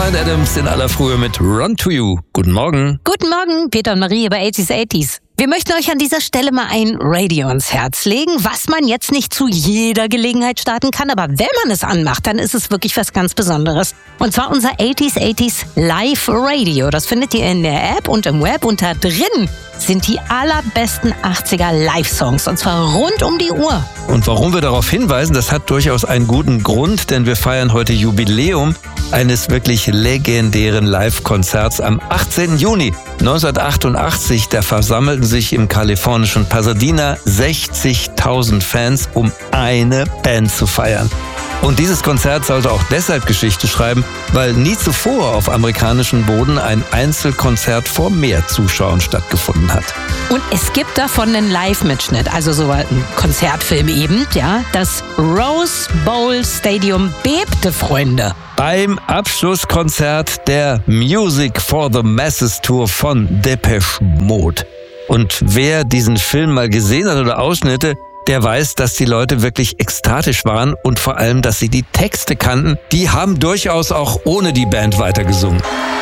Bryan Adams in aller Frühe mit Run to You. Guten Morgen. Guten Morgen, Peter und Marie bei 80s. Wir möchten euch an dieser Stelle mal ein Radio ans Herz legen, was man jetzt nicht zu jeder Gelegenheit starten kann, aber wenn man es anmacht, dann ist es wirklich was ganz Besonderes. Und zwar unser 80s Live Radio. Das findet ihr in der App und im Web, und da drin sind die allerbesten 80er Live-Songs, und zwar rund um die Uhr. Und warum wir darauf hinweisen, das hat durchaus einen guten Grund, denn wir feiern heute Jubiläum eines wirklich legendären Live-Konzerts am 18. Juni 1988. Da versammelten sich im kalifornischen Pasadena 60.000 Fans, um eine Band zu feiern. Und dieses Konzert sollte auch deshalb Geschichte schreiben, weil nie zuvor auf amerikanischem Boden ein Einzelkonzert vor mehr Zuschauern stattgefunden hat. Und es gibt davon einen Live-Mitschnitt, also so ein Konzertfilm eben, ja. Das Rose Bowl Stadium bebte, Freunde. Beim Abschlusskonzert der Music for the Masses Tour von Depeche Mode. Und wer diesen Film mal gesehen hat oder Ausschnitte, der weiß, dass die Leute wirklich ekstatisch waren und vor allem, dass sie die Texte kannten. Die haben durchaus auch ohne die Band weitergesungen.